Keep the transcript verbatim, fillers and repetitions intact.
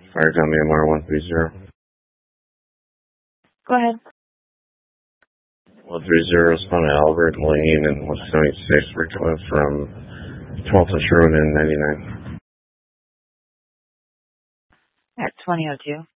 Fire Company M R one three zero. Go ahead. one three zero, respond to Albert Lane and one seventy-six, Rickliff from twelfth and Sherwood and ninety-nine. At twenty oh two.